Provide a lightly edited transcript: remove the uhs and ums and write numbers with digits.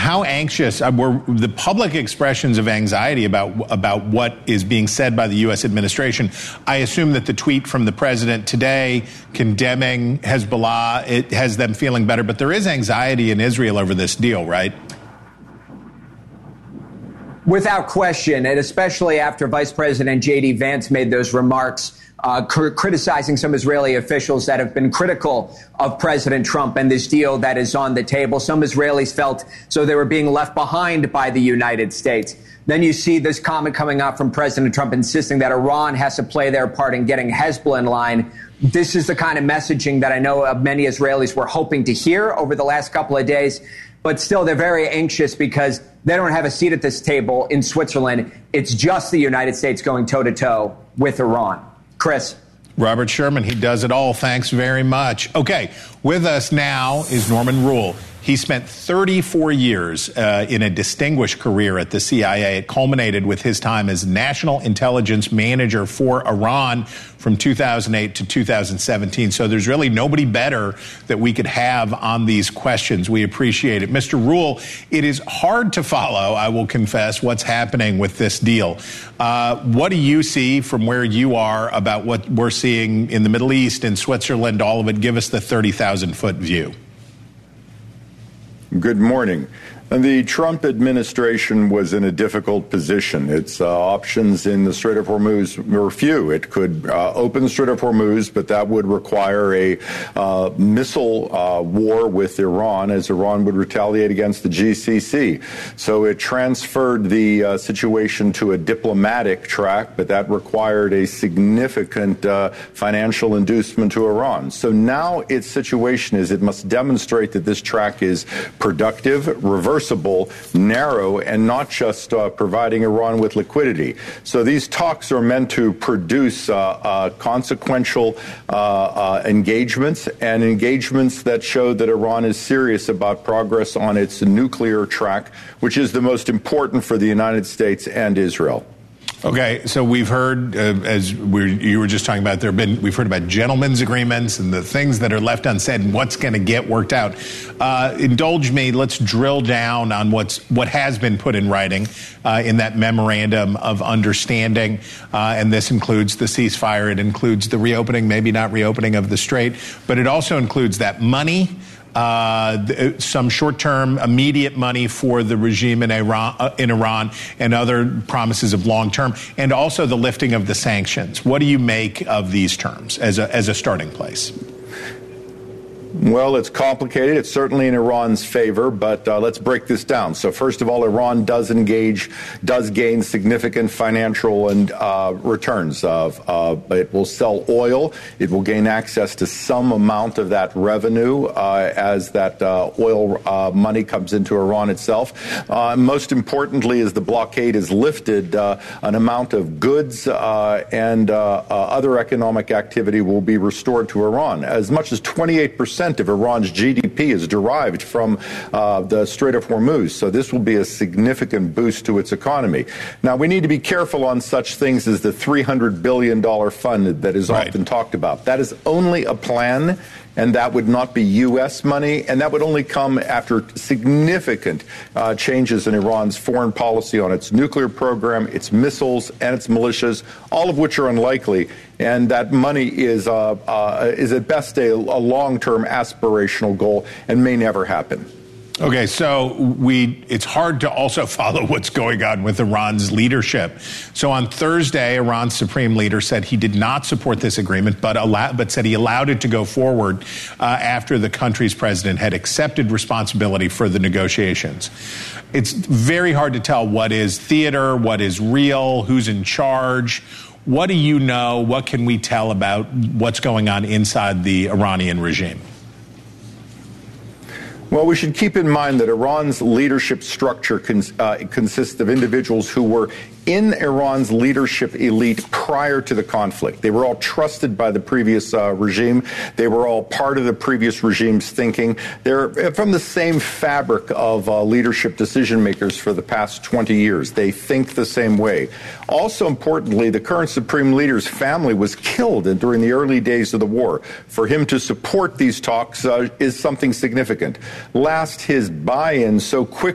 how anxious were the public expressions of anxiety about what is being said by the U.S. administration? I assume that the tweet from the president today condemning Hezbollah, it has them feeling better, but there is anxiety in Israel over this deal, right? Without question, and especially after Vice President J.D. Vance made those remarks criticizing some Israeli officials that have been critical of President Trump and this deal that is on the table. Some Israelis felt so they were being left behind by the United States. Then you see this comment coming out from President Trump insisting that Iran has to play their part in getting Hezbollah in line. This is the kind of messaging that I know many Israelis were hoping to hear over the last couple of days. But still, they're very anxious because they don't have a seat at this table in Switzerland. It's just the United States going toe-to-toe with Iran. Chris. Robert Sherman, he does it all. Thanks very much. Okay, with us now is Norman Rule. He spent 34 years in a distinguished career at the CIA. It culminated with his time as National Intelligence Manager for Iran from 2008 to 2017. So there's really nobody better that we could have on these questions. We appreciate it. Mr. Rule, it is hard to follow, I will confess, what's happening with this deal. What do you see from where you are about what we're seeing in the Middle East, in Switzerland, all of it? Give us the 30,000-foot view. Good morning. And the Trump administration was in a difficult position. Its options in the Strait of Hormuz were few. It could open the Strait of Hormuz, but that would require a missile war with Iran, as Iran would retaliate against the GCC. So it transferred the situation to a diplomatic track, but that required a significant financial inducement to Iran. So now its situation is it must demonstrate that this track is productive, reversible, narrow, and not just providing Iran with liquidity. So these talks are meant to produce consequential engagements and engagements that show that Iran is serious about progress on its nuclear track, which is the most important for the United States and Israel. Okay, so we've heard, you were just talking about, we've heard about gentlemen's agreements and the things that are left unsaid and what's going to get worked out. Indulge me, let's drill down on what has been put in writing in that memorandum of understanding, and this includes the ceasefire, it includes the reopening, maybe not reopening of the Strait, but it also includes that money, some short-term, immediate money for the regime in Iran, and other promises of long-term, and also the lifting of the sanctions. What do you make of these terms as a starting place? Well, it's complicated. It's certainly in Iran's favor, but let's break this down. So first of all, Iran does gain significant financial and returns. It will sell oil. It will gain access to some amount of that revenue as that oil money comes into Iran itself. Most importantly, as the blockade is lifted, an amount of goods and other economic activity will be restored to Iran. As much as 28% of Iran's GDP is derived from the Strait of Hormuz. So this will be a significant boost to its economy. Now, we need to be careful on such things as the $300 billion fund that is often talked about. That is only a plan, and that would not be U.S. money, and that would only come after significant changes in Iran's foreign policy on its nuclear program, its missiles, and its militias, all of which are unlikely. And that money is at best a long-term aspirational goal and may never happen. Okay, so it's hard to also follow what's going on with Iran's leadership. So on Thursday, Iran's supreme leader said he did not support this agreement, but said he allowed it to go forward after the country's president had accepted responsibility for the negotiations. It's very hard to tell what is theater, what is real, who's in charge. What do you know? What can we tell about what's going on inside the Iranian regime? Well, we should keep in mind that Iran's leadership structure consists of individuals who were in Iran's leadership elite prior to the conflict. They were all trusted by the previous regime. They were all part of the previous regime's thinking. They're from the same fabric of leadership decision makers for the past 20 years. They think the same way. Also importantly, the current supreme leader's family was killed during the early days of the war. For him to support these talks is something significant. Last, his buy-in so quickly